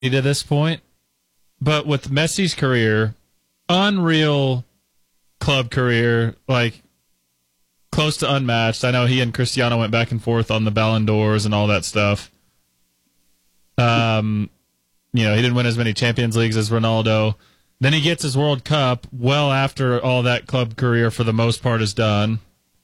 to this point, but with Messi's career, unreal club career, like close to unmatched. I know he and Cristiano went back and forth on the Ballon d'Ors and all that stuff. He didn't win as many Champions Leagues as Ronaldo. Then he gets his World Cup well after all that club career for the most part is done.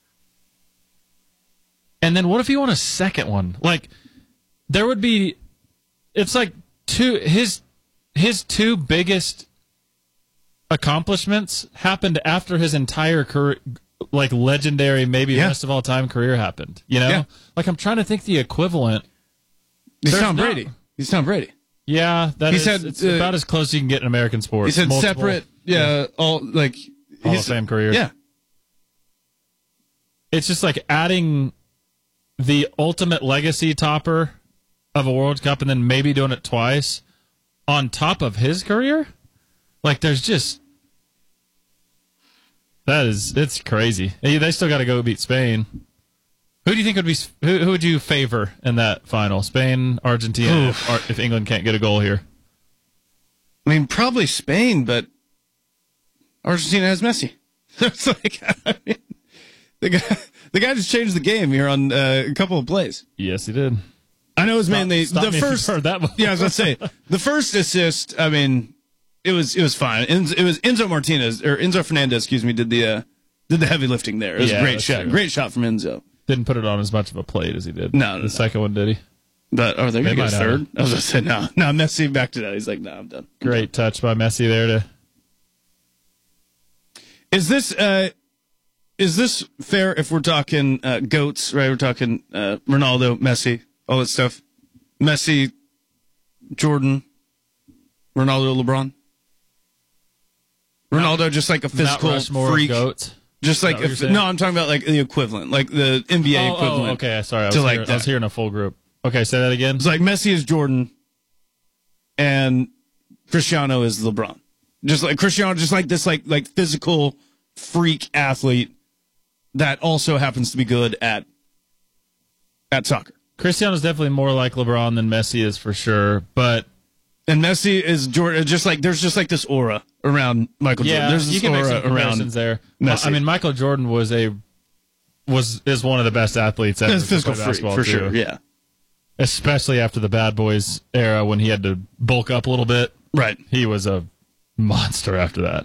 And then what if he won a second one? Like, there would be, it's like his two biggest accomplishments happened after his entire career, like legendary, maybe best of all time career happened. Yeah. Like I'm trying to think the equivalent. He's Tom Brady. He's Tom Brady. Yeah, it's about as close as you can get in American sports. He said separate, all like Hall of Fame careers. Yeah, it's just like adding the ultimate legacy topper of a World Cup and then maybe doing it twice on top of his career. Like there's just it's crazy. They still got to go beat Spain. Who do you think would be? Who would you favor in that final? Spain, Argentina, if England can't get a goal here? I mean, probably Spain, but Argentina has Messi. It's like, I mean, the guy just changed the game here on a couple of plays. Yes, he did. I know it was mainly the first. Heard that before. Yeah, I was going to say the first assist. I mean, it was fine. It was Enzo Fernandez. Excuse me, did the heavy lifting there. It was a great shot. True. Great shot from Enzo. Didn't put it on as much of a plate as he did. No, the second one, did he? But they're going to get third. I was going to say no. Messi back to that. He's like, no, I'm done. Great touch by Messi there. Is this fair if we're talking GOATs, right? We're talking Ronaldo, Messi, all that stuff. Messi, Jordan, Ronaldo, LeBron. Ronaldo just like a physical freak. GOATs. Just like I'm talking about like the equivalent, like the NBA equivalent. Okay, sorry, I was hearing a full group. Okay, say that again. It's like Messi is Jordan, and Cristiano is LeBron. Just like Cristiano, just like this, like physical freak athlete that also happens to be good at soccer. Cristiano's definitely more like LeBron than Messi is for sure, and Messi is Jordan. Just like there's just like this aura around Michael Jordan. There's this you can aura make some comparisons around there. Messi. I mean, Michael Jordan is one of the best athletes ever. Physical freak for sure. Yeah, especially after the Bad Boys era when he had to bulk up a little bit. Right, he was a monster after that.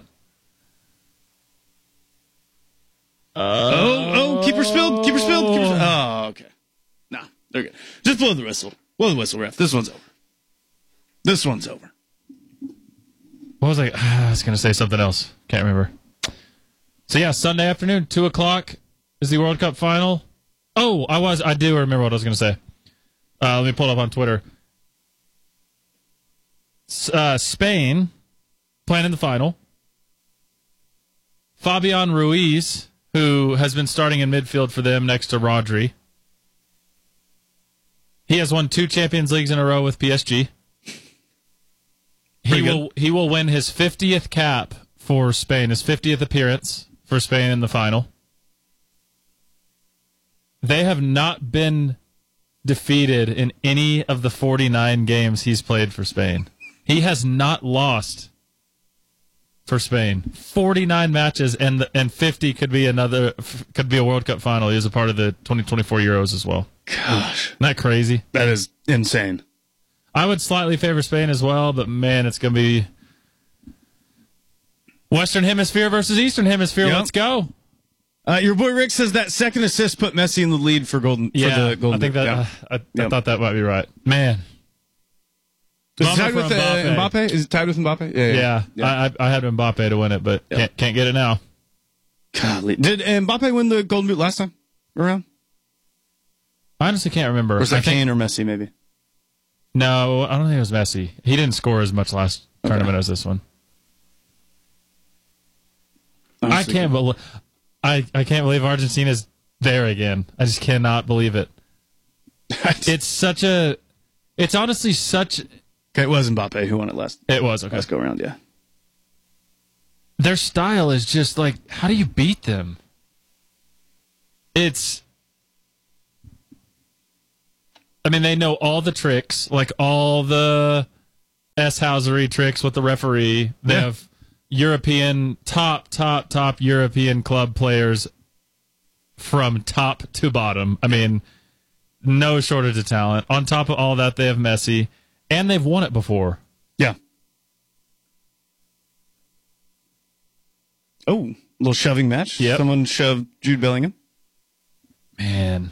Keeper spilled. Oh, okay. Nah, they're good. Just blow the whistle. Blow the whistle, ref. This one's over. What was I? I was going to say something else. Can't remember. So yeah, Sunday afternoon, 2:00 is the World Cup final. Oh, I do remember what I was going to say. Let me pull it up on Twitter. Spain playing in the final. Fabian Ruiz, who has been starting in midfield for them next to Rodri. He has won 2 Champions Leagues in a row with PSG. He will win his 50th cap for Spain, his 50th appearance for Spain in the final. They have not been defeated in any of the 49 games he's played for Spain. He has not lost for Spain. 49 matches and 50 could be a World Cup final. He is a part of the 2024 Euros as well. Gosh. Isn't that crazy? That is insane. I would slightly favor Spain as well, but man, it's going to be Western Hemisphere versus Eastern Hemisphere. Yep. Let's go. Your boy Rick says that second assist put Messi in the lead for golden. Yeah, for the golden. I think that. Yeah. I thought that might be right. Man, is it tied with Mbappe? Is it tied with Mbappe? Yeah. I had Mbappe to win it, but can't get it now. Golly. Did Mbappe win the golden boot last time around? I honestly can't remember. Or was that Kane or Messi? Maybe. No, I don't think it was Messi. He didn't score as much last tournament as this one. I can't believe Argentina's there again. I just cannot believe it. It's honestly such. Okay, it was Mbappe who won it last. It was okay. Let's go around. Yeah. Their style is just like, how do you beat them? I mean, they know all the tricks, like all the S-housery tricks with the referee. They have European, top European club players from top to bottom. I mean, no shortage of talent. On top of all that, they have Messi, and they've won it before. Yeah. Oh, little shoving match. Yep. Someone shoved Jude Bellingham. Man.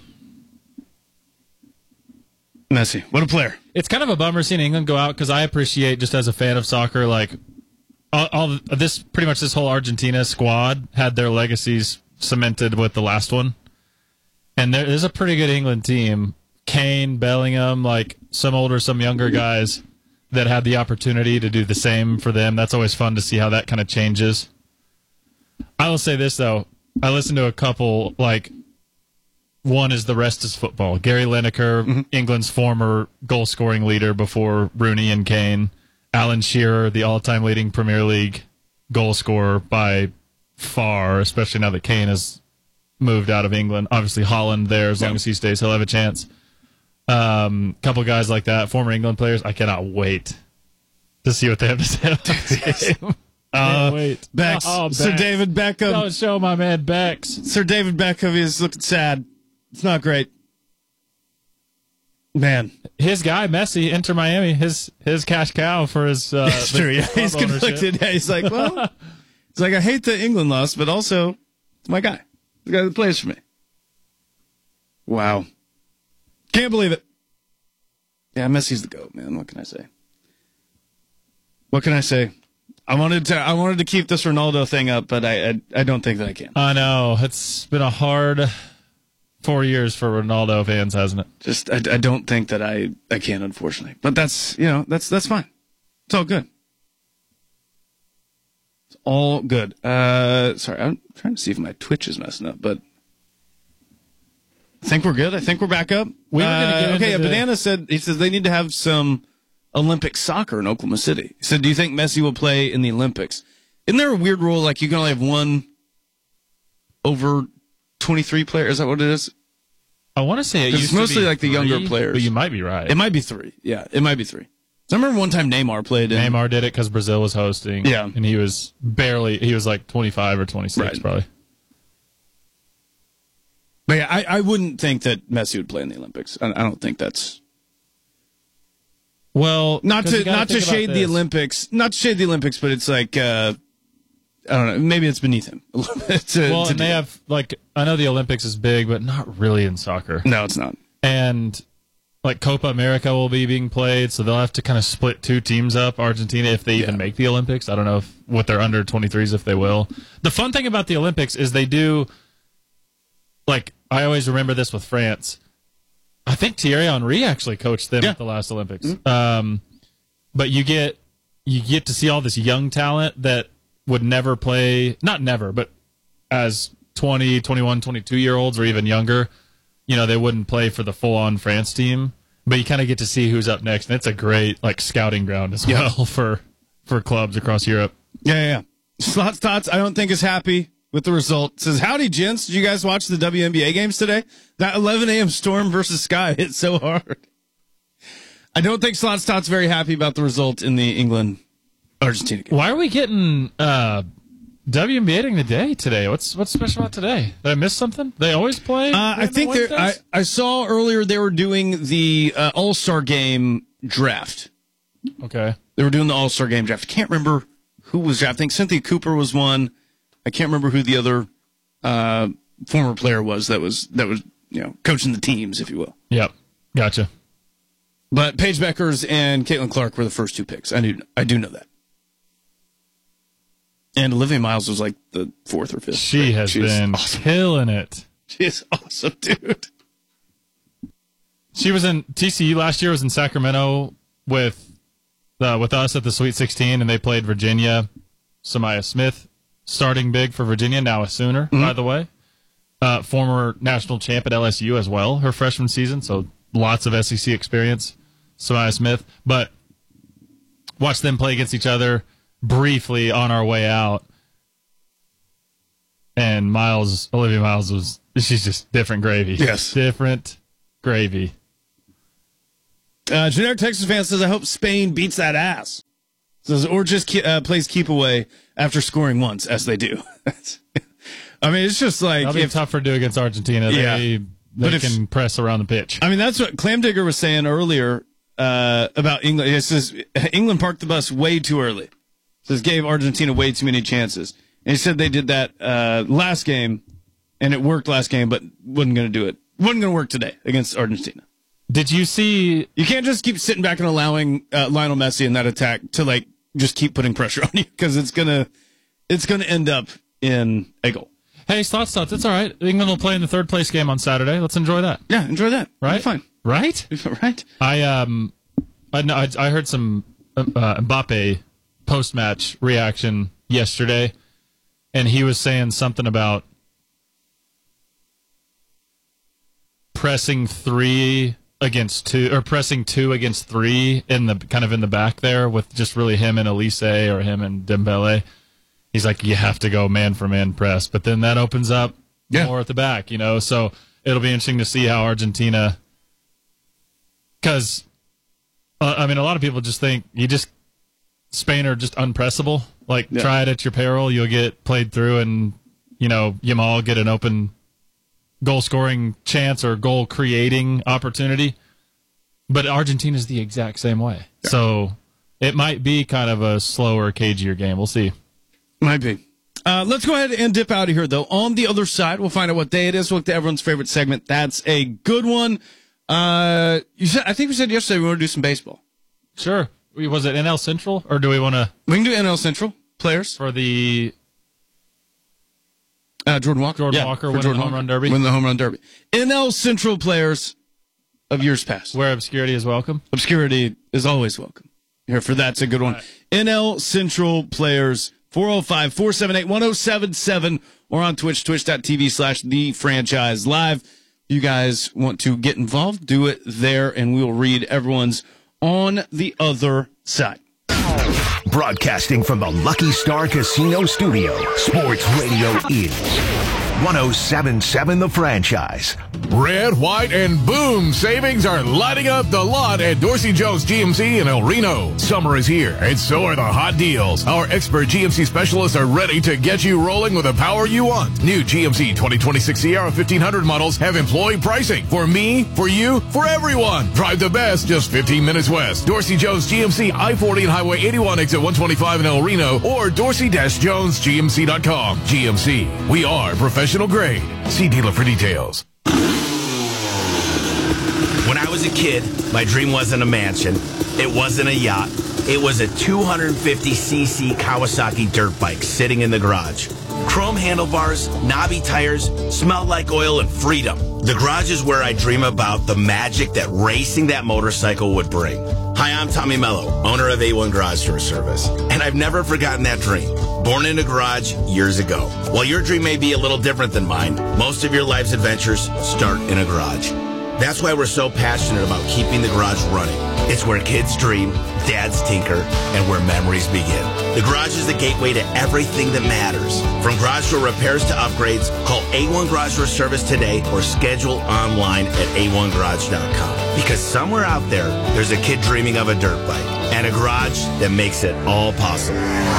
Messi. What a player. It's kind of a bummer seeing England go out because I appreciate, just as a fan of soccer, like all this, pretty much this whole Argentina squad had their legacies cemented with the last one. And there's a pretty good England team. Kane, Bellingham, like some older, some younger guys that had the opportunity to do the same for them. That's always fun to see how that kind of changes. I will say this, though. I listened to a couple, like, one is The Rest is Football. Gary Lineker, England's former goal-scoring leader before Rooney and Kane. Alan Shearer, the all-time leading Premier League goal scorer by far, especially now that Kane has moved out of England. Obviously, Holland there, as long as he stays, he'll have a chance. Couple guys like that, former England players. I cannot wait to see what they have to say about this game. Wait. Bex. Sir David Beckham. Don't show my man Bex. Sir David Beckham is looking sad. It's not great. Man. His guy, Messi, Inter Miami, his cash cow for his That's true, yeah. He's conflicted. Yeah, he's like, well, it's like, I hate the England loss, but also, it's my guy. The guy that plays for me. Wow. Can't believe it. Yeah, Messi's the GOAT, man. What can I say? What can I say? I wanted to keep this Ronaldo thing up, but I don't think that I can. I know. It's been a hard 4 years for Ronaldo fans, hasn't it? Just I don't think that I can, unfortunately. But that's fine. It's all good. It's all good. Sorry, I'm trying to see if my Twitch is messing up, but I think we're good. I think we're back up. We were gonna get into Banana said they need to have some Olympic soccer in Oklahoma City. He said, do you think Messi will play in the Olympics? Isn't there a weird rule like you can only have one over 23 player? Is that what it is? I want to say it used it's mostly to be like the younger players. But you might be right. It might be 3. Yeah, it might be 3. So I remember one time Neymar played. Neymar did it because Brazil was hosting. Yeah. And he was like 25 or 26 probably. But yeah, I wouldn't think that Messi would play in the Olympics. I don't think that's... Well, not to shade the Olympics, but it's like I don't know, maybe it's beneath him a little bit. And they have like I know the Olympics is big, but not really in soccer. No, it's not. And like Copa America will be being played, so they'll have to kind of split 2 teams up. Argentina, if they even make the Olympics, I don't know if with their under 23s if they will. The fun thing about the Olympics is they do. Like I always remember this with France. I think Thierry Henry actually coached them at the last Olympics. Mm-hmm. But you get to see all this young talent that would never play, not never, but as 20, 21, 22-year-olds or even younger, they wouldn't play for the full-on France team. But you kind of get to see who's up next, and it's a great like scouting ground as well for clubs across Europe. Yeah. Slots Tots, I don't think is happy with the result. Says, howdy, gents. Did you guys watch the WNBA games today? That 11 a.m. Storm versus Sky hit so hard. I don't think Slots Tot's very happy about the result in the England-Argentina game. Why are we getting WNBA-ing the day today? What's special about today? Did I miss something? They always play? I think I saw earlier they were doing the All-Star Game draft. Okay. They were doing the All-Star Game draft. I can't remember who was drafted. I think Cynthia Cooper was one. I can't remember who the other former player was that was coaching the teams, if you will. Yep, gotcha. But Paige Beckers and Caitlin Clark were the first 2 picks. I do know that. And Olivia Miles was like the 4th or 5th. She has been killing it. She is awesome, dude. She was in TCU last year. Was in Sacramento with us at the Sweet 16, and they played Virginia. Samaya Smith. Starting big for Virginia, now a Sooner, by the way. Former national champ at LSU as well, her freshman season, so lots of SEC experience, Samaya Smith. But watch them play against each other briefly on our way out. And Olivia Miles she's just different gravy. Yes. Different gravy. Generic Texas fan says, I hope Spain beats that ass. Says, or just plays keep away after scoring once, as they do. I mean, it's just like... That'll be tougher to do against Argentina. Yeah. They can press around the pitch. I mean, that's what Clam Digger was saying earlier about England. It says, England parked the bus way too early. It says, gave Argentina way too many chances. And he said they did that last game, and it worked last game, but wasn't going to do it. Wasn't going to work today against Argentina. Did you see... You can't just keep sitting back and allowing Lionel Messi in that attack to, like, just keep putting pressure on you, because it's gonna end up in a goal. Hey, thoughts. It's all right. England will play in the third place game on Saturday. Let's enjoy that. Yeah, enjoy that. Right? Be fine. Right? Right. I heard some Mbappe post-match reaction yesterday, and he was saying something about pressing 3 against 2, or pressing 2 against 3 in the back there with just really him and Elise or him and Dembele. He's like, you have to go man for man press, but then that opens up more at the back, So it'll be interesting to see how Argentina, because a lot of people just think Spain are just unpressable. Like, try it at your peril, you'll get played through, and Yamal get an open goal-scoring chance or goal-creating opportunity. But Argentina's the exact same way. Yeah. So it might be kind of a slower, cagier game. We'll see. Might be. Let's go ahead and dip out of here, though. On the other side, we'll find out what day it is. We'll look to everyone's favorite segment. That's a good one. I think we said yesterday we want to do some baseball. Sure. Was it NL Central, or do we want to... We can do NL Central players. For the... Jordan Walker winning the home run derby. Win the home run derby. NL Central players of years past. Where obscurity is welcome. Obscurity is always welcome. Here for that's a good one. Right. NL Central players, 405-478-1077, or on Twitch, twitch.tv/thefranchise live. You guys want to get involved, do it there, and we'll read everyone's on the other side. Broadcasting from the Lucky Star Casino Studio, Sports Radio is 107.7 The Franchise. Red, white, and boom savings are lighting up the lot at Dorsey Jones GMC in El Reno. Summer is here, and so are the hot deals. Our expert GMC specialists are ready to get you rolling with the power you want. New GMC 2026 Sierra 1500 models have employee pricing. For me, for you, for everyone. Drive the best just 15 minutes west. Dorsey Jones GMC, I-40 and Highway 81 exit 125 in El Reno, or dorsey-jonesgmc.com. GMC, we are professional grade. See dealer for details. When I was a kid, my dream wasn't a mansion. It wasn't a yacht. It was a 250cc Kawasaki dirt bike sitting in the garage. Chrome handlebars, knobby tires, smelled like oil and freedom. The garage is where I dream about the magic that racing that motorcycle would bring. Hi, I'm Tommy Mello, owner of A1 Garage Door Service, and I've never forgotten that dream. Born in a garage years ago. While your dream may be a little different than mine, most of your life's adventures start in a garage. That's why we're so passionate about keeping the garage running. It's where kids dream, dads tinker, and where memories begin. The garage is the gateway to everything that matters. From garage door repairs to upgrades, call A1 Garage Door Service today or schedule online at a1garage.com. Because somewhere out there, there's a kid dreaming of a dirt bike and a garage that makes it all possible.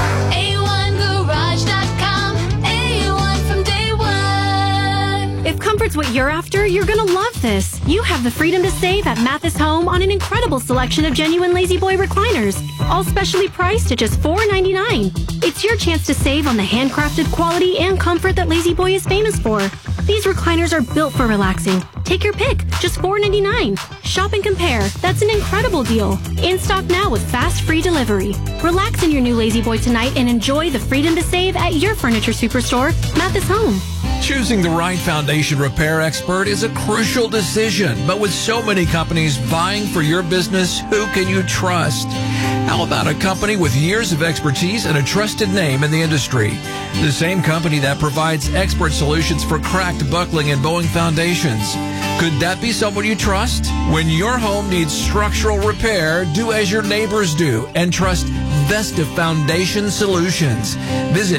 A1garage.com, A1 from day one. If comfort's what you're after, you're going to love this. You have the freedom to save at Mathis Home on an incredible selection of genuine Lazy Boy recliners, all specially priced at just $4.99. It's your chance to save on the handcrafted quality and comfort that Lazy Boy is famous for. These recliners are built for relaxing. Take your pick, just $4.99. Shop and compare. That's an incredible deal. In stock now with fast, free delivery. Relax in your new Lazy Boy tonight and enjoy the freedom to save at your furniture superstore, Mathis Home. Choosing the right foundation repair expert is a crucial decision, but with so many companies vying for your business, who can you trust? How about a company with years of expertise and a trusted name in the industry? The same company that provides expert solutions for cracked, buckling, and bowing foundations. Could that be someone you trust? When your home needs structural repair, do as your neighbors do and trust Vesta Foundation Solutions. Visit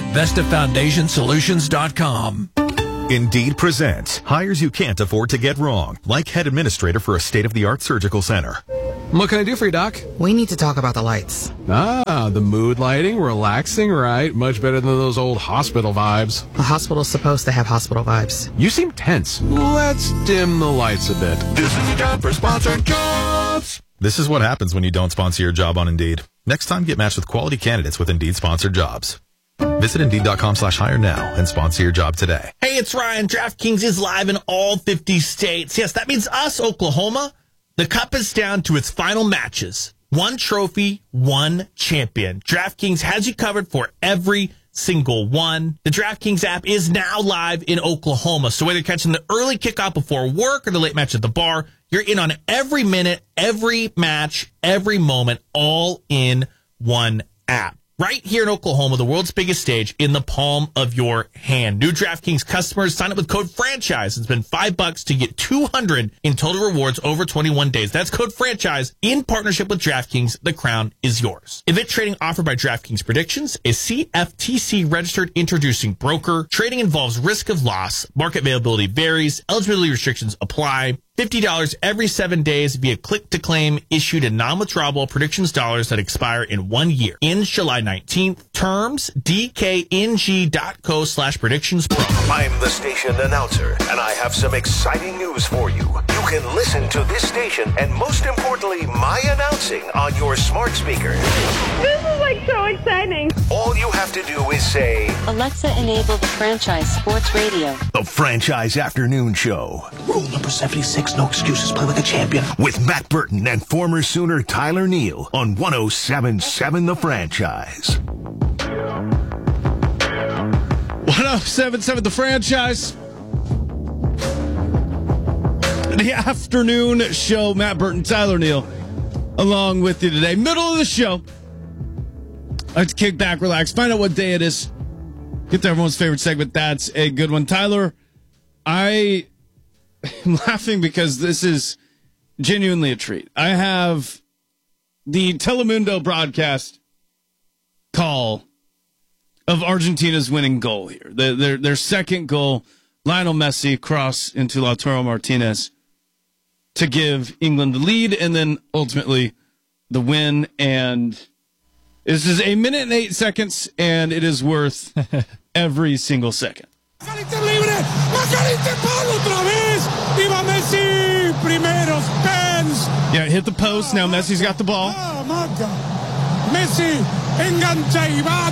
VestaFoundationSolutions.com. Indeed presents hires you can't afford to get wrong, like head administrator for a state-of-the-art surgical center. What can I do for you, Doc? We need to talk about the lights. Ah, the mood lighting, relaxing, right? Much better than those old hospital vibes. A hospital's supposed to have hospital vibes. You seem tense. Let's dim the lights a bit. This is your time for sponsored jobs. This is what happens when you don't sponsor your job on Indeed. Next time, get matched with quality candidates with Indeed sponsored jobs. Visit Indeed.com/hire now and sponsor your job today. Hey, it's Ryan. DraftKings is live in all 50 states. Yes, that means us, Oklahoma. The cup is down to its final matches. One trophy, one champion. DraftKings has you covered for every single one. The DraftKings app is now live in Oklahoma. So whether you're catching the early kickoff before work or the late match at the bar, you're in on every minute, every match, every moment, all in one app. Right here in Oklahoma, the world's biggest stage, in the palm of your hand. New DraftKings customers sign up with code FRANCHISE and spend $5 to get $200 in total rewards over 21 days. That's code FRANCHISE in partnership with DraftKings. The crown is yours. Event trading offered by DraftKings Predictions is CFTC registered introducing broker. Trading involves risk of loss. Market availability varies. Eligibility restrictions apply. $50 every 7 days via click to claim, issued in non-withdrawable predictions dollars that expire in 1 year. Ends July 19th. Terms, dkng.co/predictionspro. I'm the station announcer, and I have some exciting news for you. You can listen to this station and, most importantly, my announcing on your smart speaker. This is so exciting. All you have to do is say, Alexa, enable the Franchise Sports Radio. The Franchise Afternoon Show. Rule number 76, no excuses, play like a champion. With Matt Burton and former Sooner Tyler Neal on 107.7 The Franchise. 107.7 The Franchise. The afternoon show. Matt Burton, Tyler Neal, along with you today. Middle of the show. Let's kick back, relax, find out what day it is. Get to everyone's favorite segment. That's a good one. Tyler, I am laughing because this is genuinely a treat. I have the Telemundo broadcast call of Argentina's winning goal here. Their second goal, Lionel Messi cross into Lautaro Martinez to give England the lead and then ultimately the win. And this is 1 minute and 8 seconds, and it is worth every single second. Yeah, hit the post. Now Messi's got the ball. Messi engancha y va